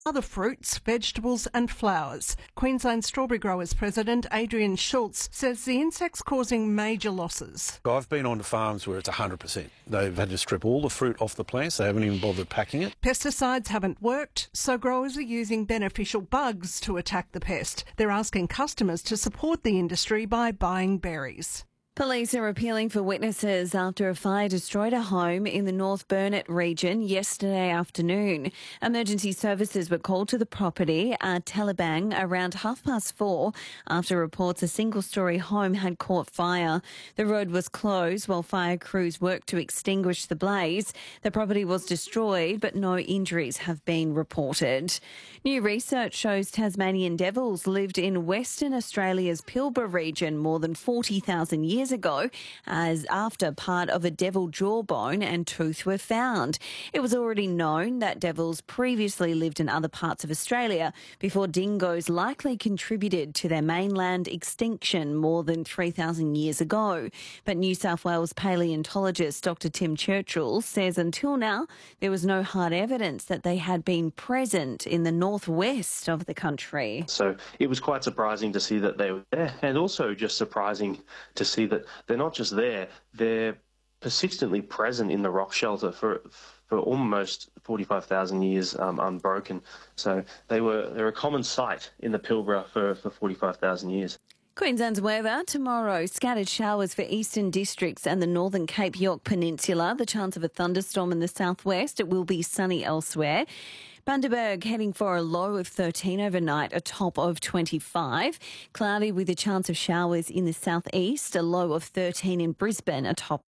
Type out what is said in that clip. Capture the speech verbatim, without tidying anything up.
other fruits, vegetables and flowers. Queensland Strawberry Growers President Adrian Schultz says the insect's causing major losses. I've been on to farms where it's one hundred percent. They've had to strip all the fruit off the plants. They haven't even bothered packing it. Pesticides haven't worked, so growers are using beneficial bugs to attack the pest. They're asking customers to support the industry by buying berries. Police are appealing for witnesses after a fire destroyed a home in the North Burnett region yesterday afternoon. Emergency services were called to the property at Telebang around half past four after reports a single-storey home had caught fire. The road was closed while fire crews worked to extinguish the blaze. The property was destroyed, but no injuries have been reported. New research shows Tasmanian devils lived in Western Australia's Pilbara region more than forty thousand years ago, as after part of a devil jawbone and tooth were found. It was already known that devils previously lived in other parts of Australia before dingoes likely contributed to their mainland extinction more than three thousand years ago. But New South Wales paleontologist Doctor Tim Churchill says until now there was no hard evidence that they had been present in the northwest of the country. So it was quite surprising to see that they were there, and also just surprising to see that they're not just there, they're persistently present in the rock shelter for for almost forty-five thousand years um, unbroken. So they were they're a common sight in the Pilbara for, for forty-five thousand years. Queensland's weather tomorrow, scattered showers for eastern districts and the northern Cape York Peninsula. The chance of a thunderstorm in the southwest. It will be sunny elsewhere. Bundaberg heading for a low of thirteen overnight, a top of twenty-five. Cloudy with a chance of showers in the southeast, a low of thirteen in Brisbane, a top